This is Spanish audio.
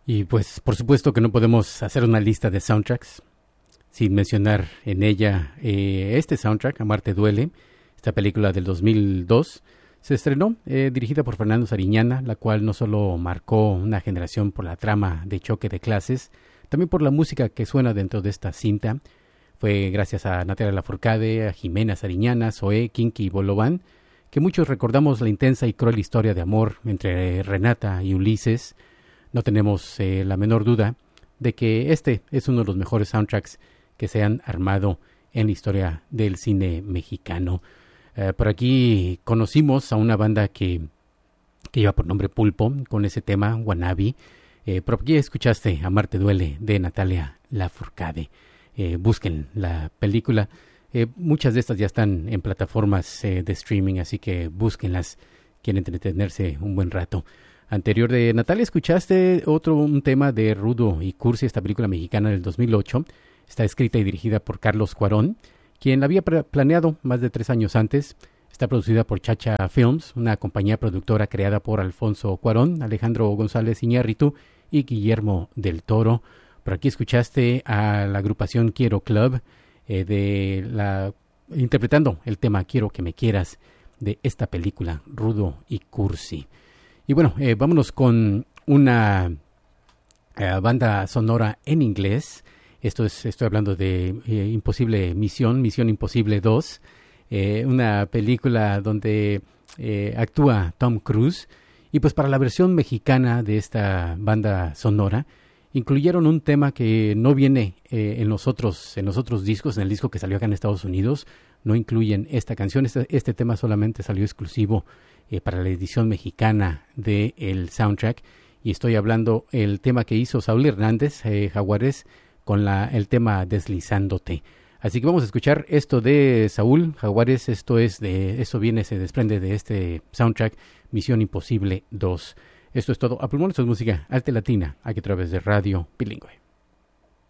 Y pues por supuesto que no podemos hacer una lista de soundtracks sin mencionar en ella este soundtrack, Amarte Duele, esta película del 2002. Se estrenó, dirigida por Fernando Sariñana, la cual no solo marcó una generación por la trama de choque de clases, también por la música que suena dentro de esta cinta. Fue gracias a Natalia Lafourcade, a Jimena Sariñana, Zoé, Kinky y Bolobán, que muchos recordamos la intensa y cruel historia de amor entre Renata y Ulises. No tenemos la menor duda de que este es uno de los mejores soundtracks que se han armado en la historia del cine mexicano. Por aquí conocimos a una banda que lleva por nombre Pulpo, con ese tema, Wannabe. Por aquí escuchaste Amarte Duele, de Natalia Lafourcade. Busquen la película. Muchas de estas ya están en plataformas de streaming, así que búsquenlas. Quieren entretenerse un buen rato. Anterior de Natalia escuchaste un tema de Rudo y Cursi, esta película mexicana del 2008. Está escrita y dirigida por Carlos Cuarón, quien la había planeado más de 3 años antes. Está producida por Chacha Films, una compañía productora creada por Alfonso Cuarón, Alejandro González Iñárritu y Guillermo del Toro. Por aquí escuchaste a la agrupación Quiero Club, interpretando el tema Quiero que me quieras de esta película, Rudo y Cursi. Y bueno, vámonos con una banda sonora en inglés. Estoy hablando de Misión Imposible 2, una película donde actúa Tom Cruise. Y pues para la versión mexicana de esta banda sonora, incluyeron un tema que no viene en los otros discos. En el disco que salió acá en Estados Unidos no incluyen esta canción. Este tema solamente salió exclusivo para la edición mexicana del soundtrack. Y estoy hablando el tema que hizo Saúl Hernández, Jaguares, con el tema Deslizándote. Así que vamos a escuchar esto de Saúl Jaguares. Se desprende de este soundtrack, Misión Imposible 2. Esto es todo. A pulmón, esto es música arte latina, aquí a través de Radio Bilingüe.